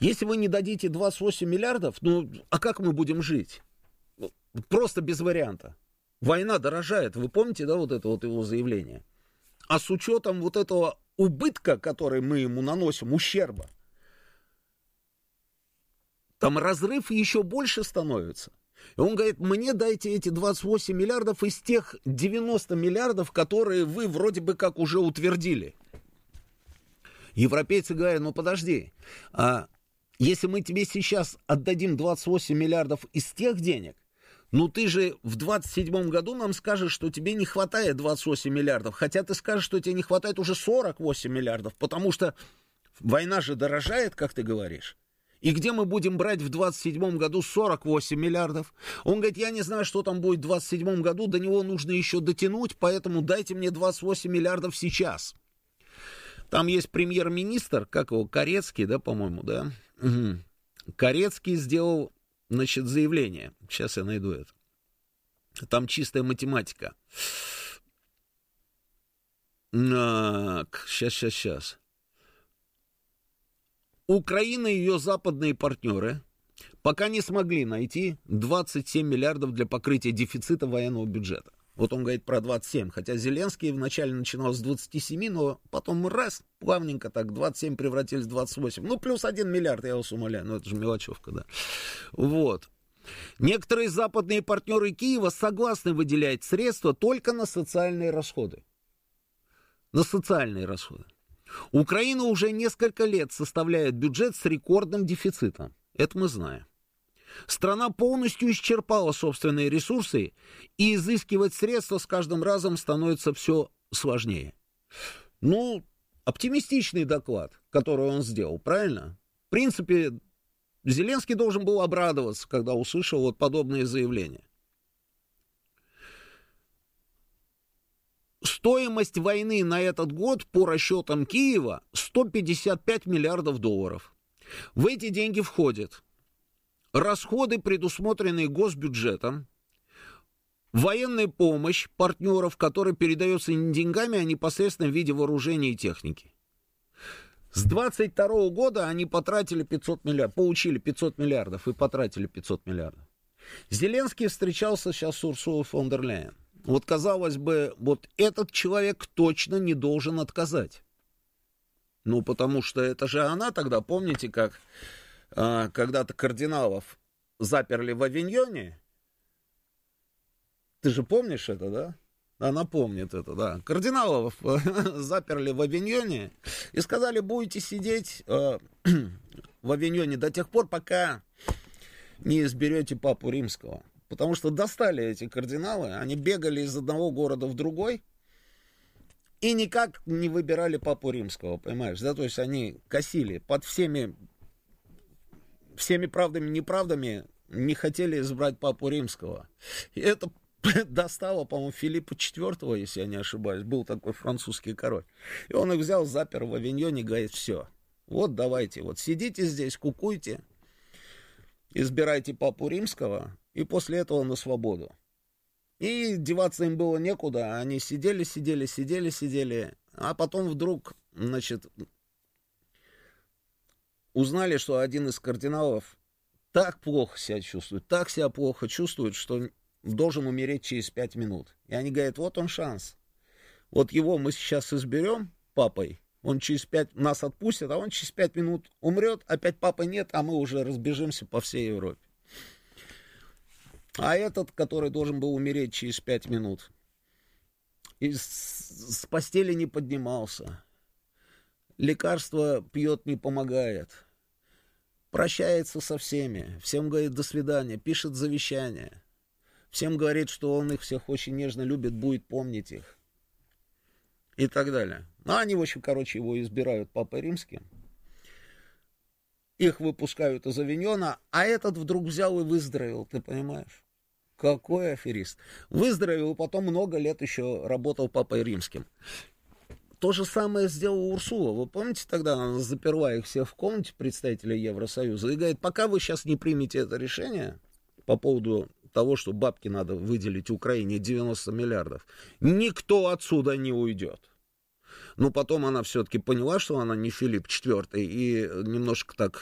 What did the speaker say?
Если вы не дадите 28 миллиардов, ну, а как мы будем жить? Просто без варианта. Война дорожает, вы помните, да, вот это вот его заявление? А с учетом вот этого убытка, который мы ему наносим, ущерба, там разрыв еще больше становится. И он говорит, мне дайте эти 28 миллиардов из тех 90 миллиардов, которые вы вроде бы как уже утвердили. Европейцы говорят, ну подожди, если мы тебе сейчас отдадим 28 миллиардов из тех денег, ну ты же в 27 году нам скажешь, что тебе не хватает 28 миллиардов, хотя ты скажешь, что тебе не хватает уже 48 миллиардов, потому что война же дорожает, как ты говоришь. И где мы будем брать в 27 году 48 миллиардов? Он говорит, я не знаю, что там будет в 27 году, до него нужно еще дотянуть, поэтому дайте мне 28 миллиардов сейчас. Там есть премьер-министр, как его, Корецкий, да, по-моему, да? Угу. Корецкий сделал, значит, заявление. Сейчас я найду это. Там чистая математика. Сейчас. Украина и ее западные партнеры пока не смогли найти 27 миллиардов для покрытия дефицита военного бюджета. Вот он говорит про 27, хотя Зеленский вначале начинал с 27, но потом раз, плавненько так, 27 превратились в 28. Ну, плюс 1 миллиард, я вас умоляю, ну это же мелочевка, да. Вот. Некоторые западные партнеры Киева согласны выделять средства только на социальные расходы. На социальные расходы. Украина уже несколько лет составляет бюджет с рекордным дефицитом. Это мы знаем. Страна полностью исчерпала собственные ресурсы, и изыскивать средства с каждым разом становится все сложнее. Ну, оптимистичный доклад, который он сделал, правильно? В принципе, Зеленский должен был обрадоваться, когда услышал вот подобные заявления. Стоимость войны на этот год по расчетам Киева 155 миллиардов долларов. В эти деньги входят расходы, предусмотренные госбюджетом, военная помощь партнеров, которая передается не деньгами, а непосредственно в виде вооружения и техники. С 22 года они потратили 500 миллиардов, получили 500 миллиардов и потратили 500 миллиардов. Зеленский встречался сейчас с Урсулой фон дер Ляйен. Вот, казалось бы, вот этот человек точно не должен отказать. Ну, потому что это же она тогда, помните, как когда-то кардиналов заперли в Авиньоне? Ты же помнишь это, да? Она помнит это, да. Кардиналов заперли в Авиньоне и сказали, будете сидеть в Авиньоне до тех пор, пока не изберете папу римского. Потому что достали эти кардиналы, они бегали из одного города в другой и никак не выбирали папу римского, понимаешь, да, то есть они косили под всеми правдами и неправдами, не хотели избрать папу римского. И это достало, по-моему, Филиппа IV, если я не ошибаюсь, был такой французский король. И он их взял, запер в Авиньоне и говорит, все, вот давайте, вот сидите здесь, кукуйте, избирайте папу римского, и после этого на свободу. И деваться им было некуда, они сидели, а потом вдруг, значит, узнали, что один из кардиналов так плохо себя чувствует, так себя плохо чувствует, что должен умереть через 5 минут. И они говорят, вот он шанс. Вот его мы сейчас изберем папой, он через 5, нас отпустит, а он через 5 минут умрет, опять папы нет, а мы уже разбежимся по всей Европе. А этот, который должен был умереть через 5 минут, с постели не поднимался, лекарства пьет, не помогает, прощается со всеми, всем говорит до свидания, пишет завещание, всем говорит, что он их всех очень нежно любит, будет помнить их и так далее. Ну, они, в общем, короче, его избирают папой римским, их выпускают из Авиньона, а этот вдруг взял и выздоровел, ты понимаешь? Какой аферист. Выздоровел и потом много лет еще работал папой римским. То же самое сделала Урсула. Вы помните, тогда она заперла их всех в комнате, представителей Евросоюза, и говорит, пока вы сейчас не примете это решение по поводу того, что бабки надо выделить Украине 90 миллиардов, никто отсюда не уйдет. Но потом она все-таки поняла, что она не Филипп IV, и немножко так